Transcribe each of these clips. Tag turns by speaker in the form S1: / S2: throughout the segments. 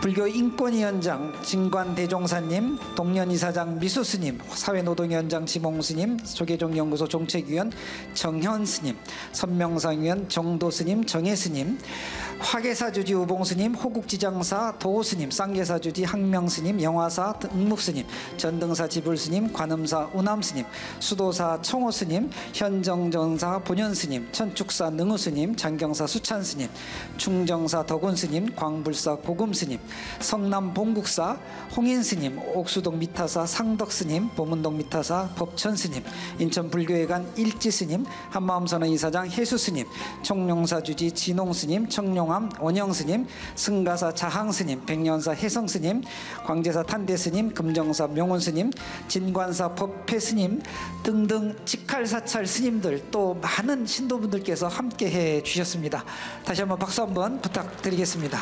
S1: 불교인권위원장 진관대종사님, 동년이사장 미수스님, 사회노동위원장 지몽스님, 조계종연구소 정책위원 정현스님, 선명상위원 정도스님, 정혜스님, 화계사주지 우봉스님, 호국지장사 도스님, 쌍계사주지 항명스님, 영화사 응묵스님, 전등사 지불스님, 관음사 우남스님, 수도사 청호스님, 현정전사 본현스님, 천축사 능우스님, 장경사 수찬스님, 충정사 덕운스님, 광불사 고금스님, 성남 봉국사 홍인스님, 옥수동 미타사 상덕스님, 보문동 미타사 법천스님, 인천 불교회관 일지스님, 한마음선언 이사장 해수스님, 청룡사 주지 진홍스님, 청룡암 원영스님, 승가사 자항스님, 백년사 혜성스님, 광제사 탄대스님, 금정사 명운스님, 진관사 법회스님 등등 직할사찰 스님들 또 많은 신도분들께서 함께해 주셨습니다. 다시 한번 박수 한번 부탁드리겠습니다.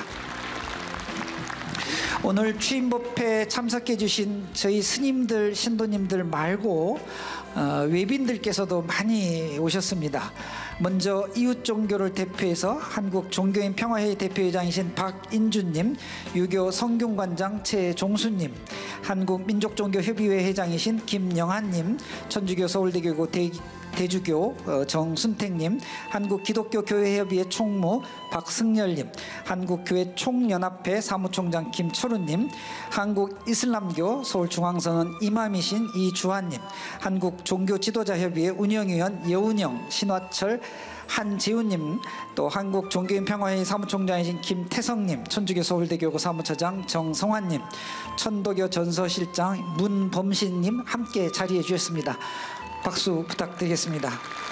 S1: 오늘 취임법회 참석해 주신 저희 스님들 신도님들 말고 외빈들께서도 많이 오셨습니다. 먼저 이웃종교를 대표해서 한국종교인 평화회의 대표회장이신 박인준님, 유교 성균관장 최종수님, 한국민족종교협의회 회장이신 김영한님, 천주교 서울대교구 대주교 정순택님, 한국기독교교회협의회 총무 박승열님, 한국교회 총연합회 사무총장 김철우님, 한국이슬람교 서울중앙선언 이맘이신 이주환님, 한국종교지도자협의회 운영위원 여운영, 신화철 한재훈님, 또 한국종교인 평화회의 사무총장이신 김태성님, 천주교 서울대교구 사무처장 정성환님, 천도교 전서실장 문범신님 함께 자리해 주셨습니다. 박수 부탁드리겠습니다.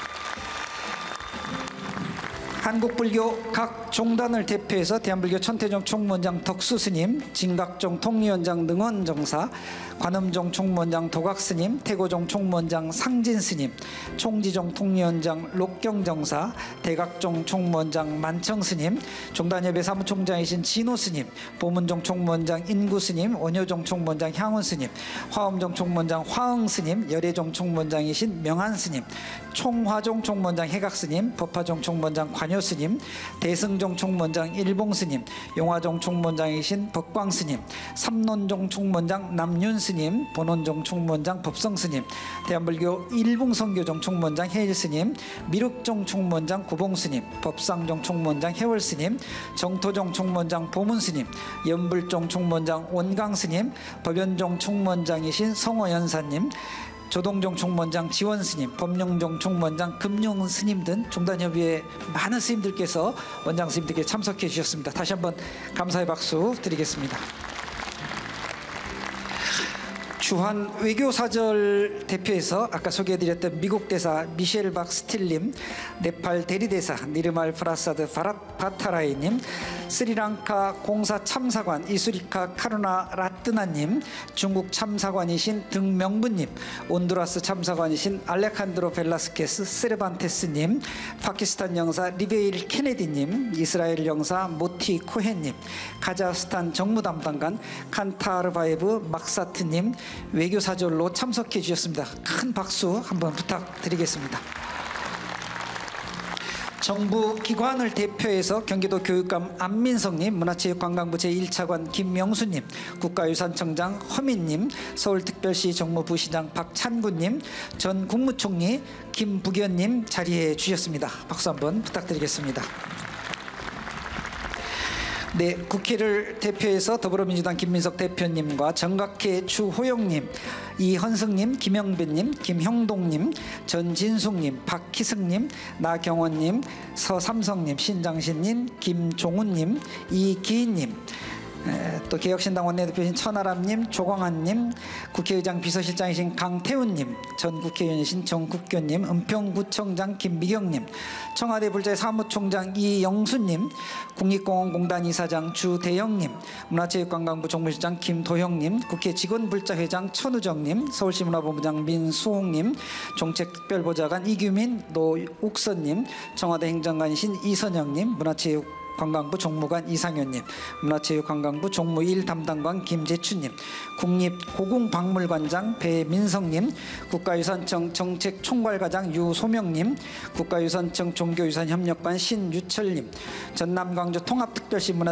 S1: 한국불교 각 종단을 대표해서 대한불교 천태종 총무원장 덕수스님, 진각종 통리원장 능원정사, 관음종 총무원장 도각스님, 태고종 총무원장 상진스님, 총지종 통리원장 록경정사, 대각종 총무원장 만청스님, 종단협의 사무총장이신 진호스님, 보문종 총무원장 인구스님, 원효종 총무원장 향운스님, 화엄종 총무원장 화응스님, 열애종 총무원장이신 명한스님, 총화종 총무원장 해각스님, 법화종 총무원장 관효스님, 대승종 총무원장 일봉스님, 용화종 총무원장이신 법광스님, 삼론종 총무원장 남윤스님, 본원종 총무원장 법성스님, 대한불교 일봉선교종 총무원장 해일스님, 미륵종 총무원장 구봉스님, 법상종 총무원장 해월스님, 정토종 총무원장 보문스님, 연불종 총무원장 원강스님, 법연종 총무원장이신 성호연사님, 조동종 총무원장 지원스님, 법령종 총무원장 금용스님 등 종단협의회 많은 스님들께서 원장 스님들께 참석해 주셨습니다. 다시 한번 감사의 박수 드리겠습니다. 주한 외교사절 대표해서 아까 소개해드렸던 미국 대사 미셸 박 스틸님, 네팔 대리대사 니르말 프라사드 바타라이님, 스리랑카 공사 참사관 이수리카 카루나 라뜨나님, 중국 참사관이신 등명부님, 온두라스 참사관이신 알레칸드로 벨라스케스 세르반테스님, 파키스탄 영사 리베일 케네디님, 이스라엘 영사 모티 코헨님, 카자흐스탄 정무담당관 칸타르바예브 막사트님 외교사절로 참석해 주셨습니다. 큰 박수 한번 부탁드리겠습니다. 정부 기관을 대표해서 경기도 교육감 안민성님, 문화체육관광부 제1차관 김명수님, 국가유산청장 허민님, 서울특별시 정무부시장 박찬구님, 전 국무총리 김부견님 자리해 주셨습니다. 박수 한번 부탁드리겠습니다. 네, 국회를 대표해서 더불어민주당 김민석 대표님과 정각회 추호영님, 이헌승님, 김영배님, 김형동님, 전진숙님, 박희승님, 나경원님, 서삼성님, 신장신님, 김종훈님, 이기인님, 또 개혁신당 원내대표이신 천하람님, 조광한님, 국회의장 비서실장이신 강태훈님, 전 국회의원이신 정국교님, 은평구청장 김미경님, 청와대 불자의 사무총장 이영수님, 국립공원공단 이사장 주대영님, 문화체육관광부 정무실장 김도형님, 국회 직원불자회장 천우정님, 서울시 문화본부장 민수홍님, 정책특별보좌관 이규민, 노욱선님, 청와대 행정관이신 이선영님, 문화체육 관광부 종무관 이상현님, 문화체육관광부 종무 1 담당관 김재춘님, 국립고궁박물관장 배민성님, 국가유산청 정책총괄과장 유소명님, 국가유산청 종교유산협력관 신유철님, 전남광주 통합특별시 문화